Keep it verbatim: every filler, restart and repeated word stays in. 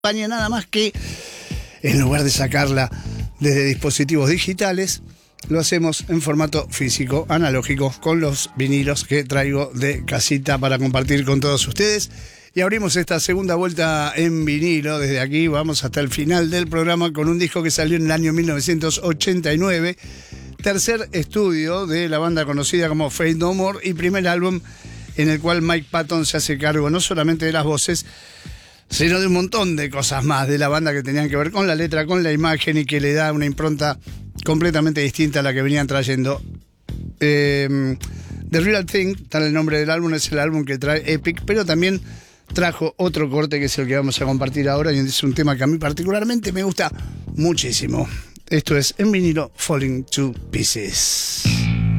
España, nada más que en lugar de sacarla desde dispositivos digitales, lo hacemos en formato físico, analógico, con los vinilos que traigo de casita para compartir con todos ustedes. Y abrimos esta segunda vuelta en vinilo. Desde aquí vamos hasta el final del programa con un disco que salió en el año mil novecientos ochenta y nueve, tercer estudio de la banda conocida como Faith No More y primer álbum en el cual Mike Patton se hace cargo no solamente de las voces, sino de un montón de cosas más de la banda que tenían que ver con la letra, con la imagen, y que le da una impronta completamente distinta a la que venían trayendo. Eh, The Real Thing, tal el nombre del álbum, es el álbum que trae Epic, pero también trajo otro corte que es el que vamos a compartir ahora, y es un tema que a mí particularmente me gusta muchísimo. Esto es en vinilo, Falling to Pieces.